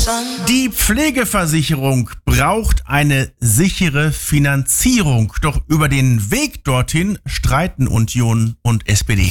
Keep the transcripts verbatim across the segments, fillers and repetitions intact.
Die Pflegeversicherung braucht eine sichere Finanzierung. Doch über den Weg dorthin streiten Union und S P D.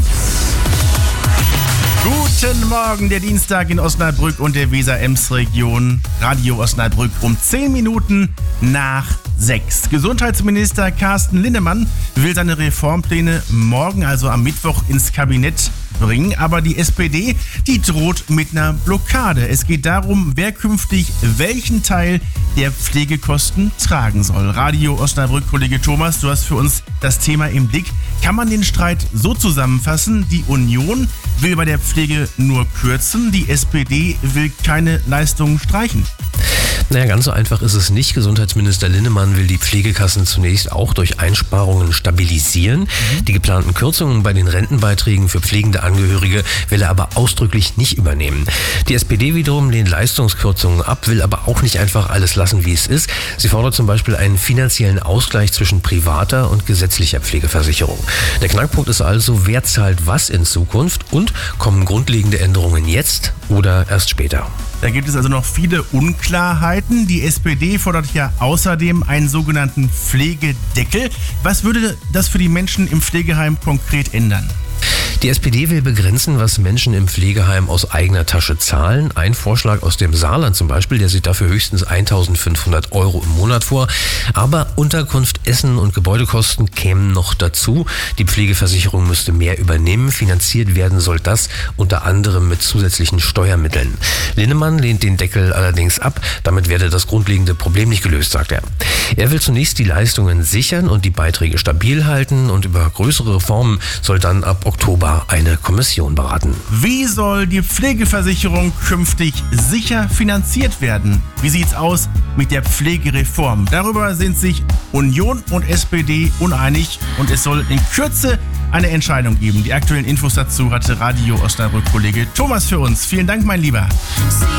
Guten Morgen, der Dienstag in Osnabrück und der Weser-Ems-Region. Radio Osnabrück um zehn Minuten nach sechs. Gesundheitsminister Carsten Linnemann will seine Reformpläne morgen, also am Mittwoch, ins Kabinett bringen. Aber die S P D, die droht mit einer Blockade. Es geht darum, wer künftig welchen Teil der Pflegekosten tragen soll. Radio Osnabrück, Kollege Thomas, du hast für uns das Thema im Blick. Kann man den Streit so zusammenfassen? Die Union will bei der Pflege nur kürzen, die S P D will keine Leistungen streichen. Naja, ganz so einfach ist es nicht. Gesundheitsminister Linnemann will die Pflegekassen zunächst auch durch Einsparungen stabilisieren. Mhm. Die geplanten Kürzungen bei den Rentenbeiträgen für pflegende Angehörige will er aber ausdrücklich nicht übernehmen. Die S P D wiederum lehnt Leistungskürzungen ab, will aber auch nicht einfach alles lassen, wie es ist. Sie fordert zum Beispiel einen finanziellen Ausgleich zwischen privater und gesetzlicher Pflegeversicherung. Der Knackpunkt ist also, wer zahlt was in Zukunft und kommen grundlegende Änderungen jetzt oder erst später? Da gibt es also noch viele Unklarheiten. Die S P D fordert ja außerdem einen sogenannten Pflegedeckel. Was würde das für die Menschen im Pflegeheim konkret ändern? Die S P D will begrenzen, was Menschen im Pflegeheim aus eigener Tasche zahlen. Ein Vorschlag aus dem Saarland zum Beispiel, der sieht dafür höchstens eintausendfünfhundert Euro im Monat vor. Aber Unterkunft, Essen und Gebäudekosten kämen noch dazu. Die Pflegeversicherung müsste mehr übernehmen. Finanziert werden soll das unter anderem mit zusätzlichen Steuermitteln. Linnemann lehnt den Deckel allerdings ab. Damit werde das grundlegende Problem nicht gelöst, sagt er. Er will zunächst die Leistungen sichern und die Beiträge stabil halten. Und über größere Reformen soll dann ab Oktober eine Kommission beraten. Wie soll die Pflegeversicherung künftig sicher finanziert werden? Wie sieht's aus mit der Pflegereform? Darüber sind sich Union und S P D uneinig und es soll in Kürze eine Entscheidung geben. Die aktuellen Infos dazu hatte Radio Osnabrück-Kollege Thomas für uns. Vielen Dank, mein Lieber.